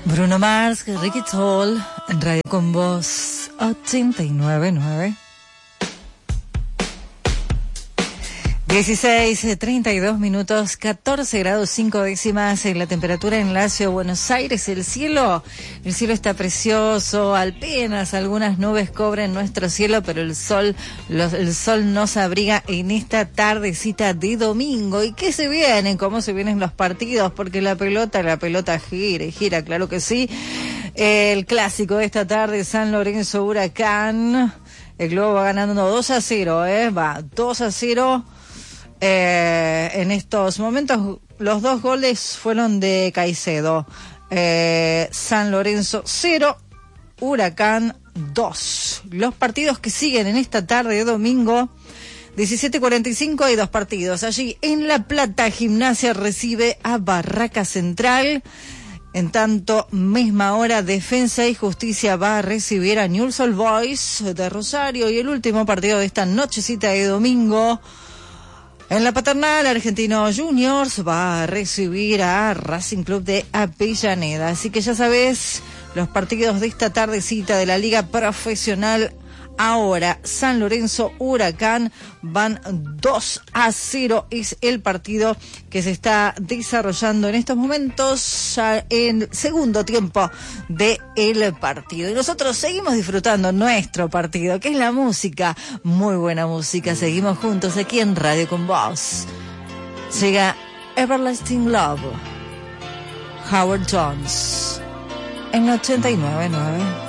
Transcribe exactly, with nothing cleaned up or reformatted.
Bruno Mars, Ricky Toll, en Radio con Voz ochenta y nueve punto nueve. dieciséis, treinta y dos minutos, catorce grados cinco décimas en la temperatura en la ciudad de Buenos Aires. El cielo, el cielo está precioso, apenas algunas nubes cubren nuestro cielo, pero el sol, los, el sol nos abriga en esta tardecita de domingo. ¿Y qué se vienen? ¿Cómo se vienen los partidos? Porque la pelota, la pelota gira y gira, claro que sí. El clásico de esta tarde, San Lorenzo Huracán. El Globo va ganando dos a cero, ¿eh? Va dos a cero. Eh, en estos momentos los dos goles fueron de Caicedo. eh, San Lorenzo cero, Huracán dos. Los partidos que siguen en esta tarde de domingo, diecisiete cuarenta y cinco, hay dos partidos. Allí en La Plata, Gimnasia recibe a Barraca Central. En tanto, misma hora, Defensa y Justicia va a recibir a Newell's Old Boys de Rosario. Y el último partido de esta nochecita de domingo, en la Paternal, Argentino Juniors va a recibir a Racing Club de Avellaneda. Así que ya sabes, los partidos de esta tardecita de la Liga Profesional. Ahora, San Lorenzo Huracán van dos a cero. Es el partido que se está desarrollando en estos momentos, ya en segundo tiempo del partido. Y nosotros seguimos disfrutando nuestro partido, que es la música, muy buena música. Seguimos juntos aquí en Radio con Voz. Llega Everlasting Love, Howard Jones, en ochenta y nueve punto nueve.